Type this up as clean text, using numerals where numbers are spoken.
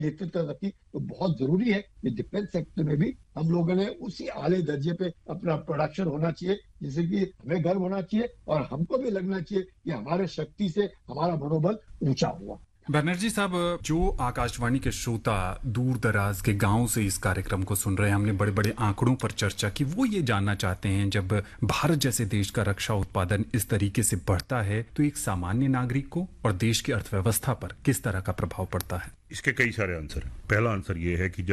नेतृत्व रखी, तो बहुत जरूरी है कि डिफेंस सेक्टर में भी हम लोगों ने उसी आले दर्जे पे अपना प्रोडक्शन होना चाहिए, जिससे कि हमें गर्व होना चाहिए और हमको भी लगना चाहिए कि हमारे शक्ति से हमारा मनोबल ऊंचा हुआ। बनर्जी साहब, जो आकाशवाणी के श्रोता दूर दराज के गांव से इस कार्यक्रम को सुन रहे हैं, हमने बड़े बड़े आंकड़ों पर चर्चा की, वो ये जानना चाहते हैं जब भारत जैसे देश का रक्षा उत्पादन इस तरीके से बढ़ता है तो एक सामान्य नागरिक को और देश की अर्थव्यवस्था पर किस तरह का प्रभाव पड़ता है? इसके कई सारे आंसर हैं। पहला आंसर ये है कि